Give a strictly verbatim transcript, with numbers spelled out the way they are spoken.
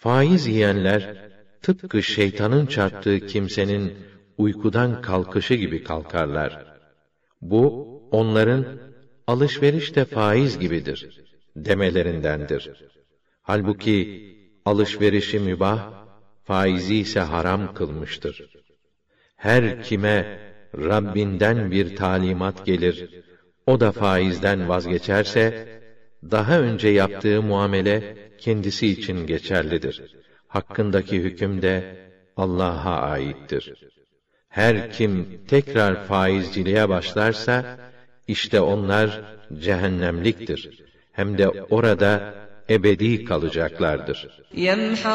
Faiz yiyenler, tıpkı şeytanın çarptığı kimsenin uykudan kalkışı gibi kalkarlar. Bu, onların, alışveriş de faiz gibidir demelerindendir. Halbuki, alışverişi mübah, faizi ise haram kılmıştır. Her kime Rabbinden bir talimat gelir, o da faizden vazgeçerse, daha önce yaptığı muamele kendisi için geçerlidir. Hakkındaki hüküm de Allah'a aittir. Her kim tekrar faizciliğe başlarsa, işte onlar cehennemliktir. Hem de orada ebedi kalacaklardır.